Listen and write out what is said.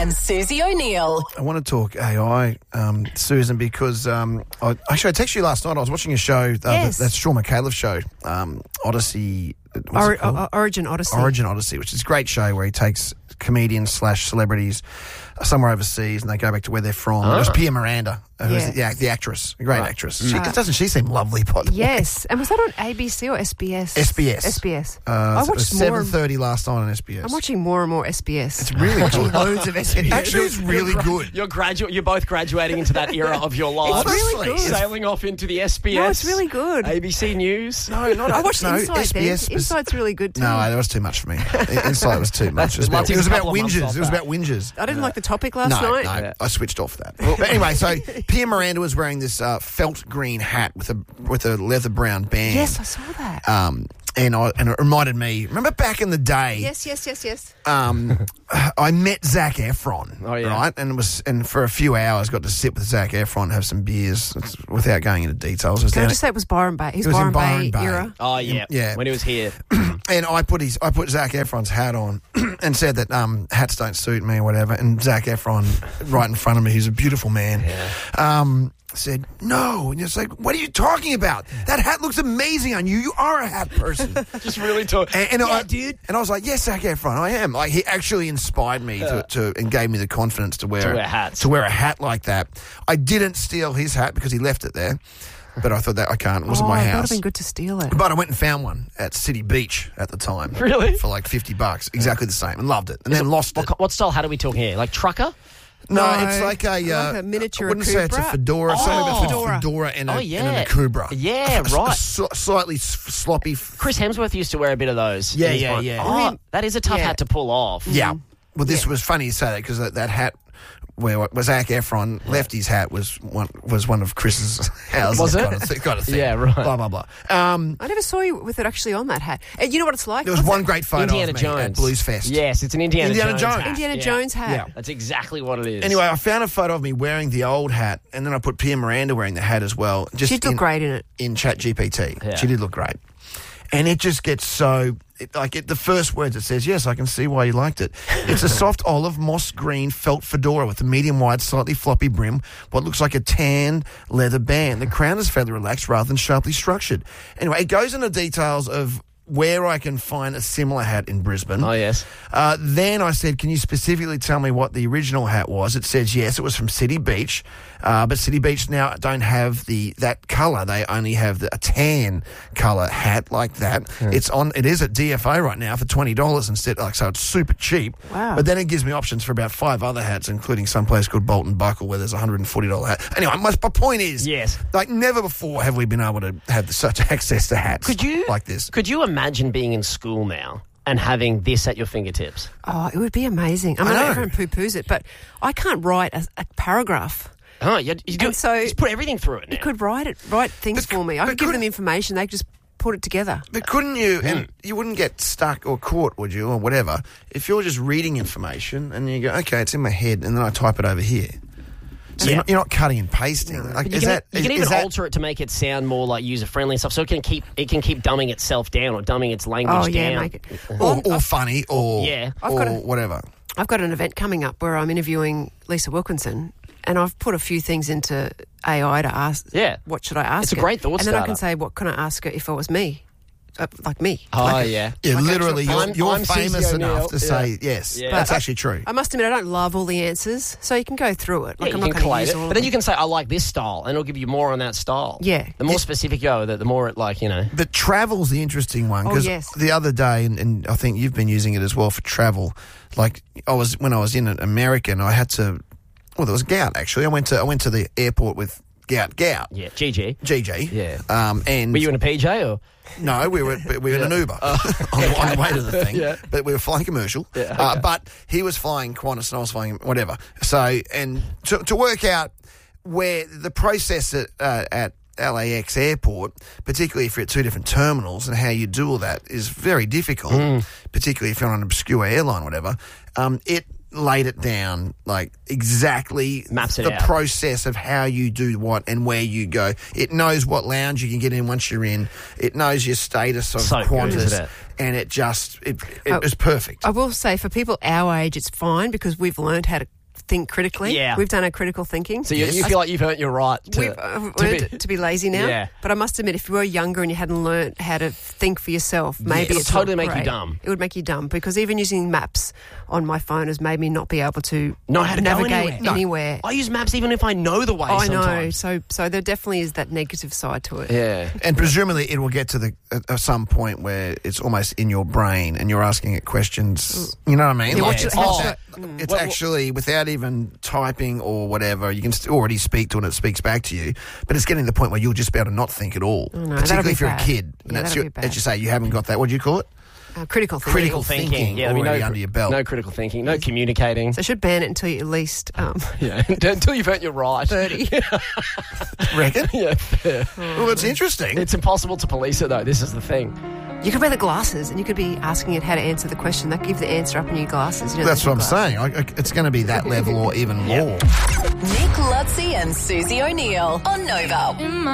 and Susie O'Neill. I want to talk AI, Susan, because I texted you last night. I was watching a show, that's Sean McAuliffe's show, Odyssey. Origin Odyssey. Origin Odyssey, which is a great show where he takes comedians / celebrities somewhere overseas and they go back to where they're from. It was Pia Miranda, who's the actress, a great actress. Doesn't she seem lovely, by the way? Yes. And was that on ABC or SBS? SBS. I watched it was 7:30 last night on SBS. I'm watching more and more SBS. It's really good. Loads of SBS. Actually, it's really good. You're both graduating into that era of your lives. It's really good. Sailing off into the SBS. No, it's really good. ABC News. No, not I watched Insight SBS. Insight's really good too. No, that was too much for me. Insight was too much. It was about whinges. It was about whinges. I didn't like the topic last night. No, I switched off that. But anyway, so Pia Miranda was wearing this felt green hat with a leather brown band. Yes, I saw that. And it reminded me. Remember back in the day? Yes. I met Zac Efron. Oh, yeah. Right, and for a few hours got to sit with Zac Efron, and have some beers, without going into details. Can I just say it was Byron Bay? His Byron Bay era. Oh yeah, when he was here. And I put Zac Efron's hat on and said that hats don't suit me or whatever. And Zac Efron, right in front of me, he's a beautiful man. Yeah. Said no, and it's like, what are you talking about? That hat looks amazing on you. You are a hat person. Just really talk. Dude. And I was like, yes, Zac Efron, I am. Like, he actually inspired me to and gave me the confidence to wear a hat like that. I didn't steal his hat because he left it there. But I thought that I can't. It wasn't my house. That would have been good to steal it. But I went and found one at City Beach at the time. Really? For like $50. Exactly the same. And loved it. And then lost it. What style hat are we talking here? Like trucker? No, it's like a miniature. I wouldn't say it's a fedora. It's something about a fedora and an Akubra. Yeah, right. Slightly sloppy. Chris Hemsworth used to wear a bit of those. Yeah. Oh, that is a tough hat to pull off. Yeah. Well, this was funny you say that because that hat where Zac Efron left his hat was one of Chris's houses. Was it? Got a thing. Yeah, right. Blah, blah, blah. I never saw you with it actually on that hat. And you know what it's like? There was one great photo Indiana of me Jones. at Blues Fest. Yes, it's an Indiana Jones hat. Indiana Jones hat. Yeah. That's exactly what it is. Anyway, I found a photo of me wearing the old hat, and then I put Pia Miranda wearing the hat as well. She'd look great in it. In ChatGPT. Yeah. She did look great. And it just gets so... the first words it says, yes, I can see why you liked it. It's a soft olive moss green felt fedora with a medium wide, slightly floppy brim, what looks like a tan leather band. The crown is fairly relaxed rather than sharply structured. Anyway, it goes into details of where I can find a similar hat in Brisbane. Oh, yes. Then I said, can you specifically tell me what the original hat was? It says, yes, it was from City Beach. But City Beach now don't have that colour. They only have a tan colour hat like that. It is at DFO right now for $20 instead. So it's super cheap. Wow. But then it gives me options for about 5 other hats, including some place called Bolt & Buckle where there's a $140 hat. Anyway, my point is, yes, like never before have we been able to have such access to hats like this. Could you imagine being in school now and having this at your fingertips? Oh, it would be amazing. I mean, everyone poo-poos it, but I can't write a paragraph. Oh, you just put everything through it now. You could write things for me. I could give them information. They could just put it together. But couldn't you, and you wouldn't get stuck or caught, would you, or whatever, if you're just reading information and you go, okay, it's in my head, and then I type it over here. So you're not cutting and pasting. Like, you can even alter it to make it sound more like user-friendly and stuff, so it can keep dumbing itself down or dumbing its language down. Make it. Or funny or whatever. I've got an event coming up where I'm interviewing Lisa Wilkinson, and I've put a few things into AI to ask, what should I ask her? It's a great thought starter. And then I can say, what can I ask her if it was me? Like me. Oh, Yeah, literally, you're famous enough to say yes. Yeah. That's actually true. I must admit, I don't love all the answers, so you can go through it. Like, I'm you not can collate use it. all But then you can say, I like this style, and it'll give you more on that style. Yeah. The more specific you go, the more it, But travel's the interesting one, because the other day, and I think you've been using it as well for travel, like when I was in America, and I had to... Well, there was gout, actually. I went to the airport with gout. Yeah, GG. Yeah. And were you in a PJ or? No, we were in an Uber on the way to the thing. Yeah. But we were flying commercial. Yeah, okay. But he was flying Qantas and I was flying whatever. So, and to work out where the process at LAX airport, particularly if you're at 2 different terminals, and how you do all that is very difficult, particularly if you're on an obscure airline or whatever. laid it down, like exactly Maps it the out. process of how you do what and where you go. It knows what lounge you can get in once you're in. It knows your status of So good, Qantas, isn't it? and it was perfect. I will say, for people our age, it's fine because we've learned how to think critically. Yeah. We've done our critical thinking. So you feel like you've earned your right We've learned to be lazy now. Yeah. But I must admit, if you were younger and you hadn't learned how to think for yourself, maybe It'll it's totally not make you great. dumb. It would make you dumb because even using maps on my phone has made me not be able to Know how to go navigate anywhere. I use maps even if I know the way I sometimes. know. So there definitely is that negative side to it. Yeah. And presumably it will get to some point where it's almost in your brain and you're asking it questions. You know what I mean? Yeah, Like, what's it's actually, without even typing or whatever, you can already speak to it and it speaks back to you. But it's getting to the point where you'll just be able to not think at all. Oh, no, particularly if you're bad. a kid. And Yeah, that's that'd be bad. as you say, you haven't got that. What do you call it? Critical thinking. Critical thinking Yeah, I mean, already under your belt. No critical thinking, no communicating. So I should ban it until you're at least Yeah, until you've earned your right. 30. Reckon? Yeah, fair. Well, it's interesting. It's impossible to police it, though. This is the thing. You could wear the glasses and you could be asking it how to answer the question. That give the answer up in your glasses. You know, That's what I'm glasses. saying. It's going to be that level or even more. Nick Lutzi and Susie O'Neill on Nova.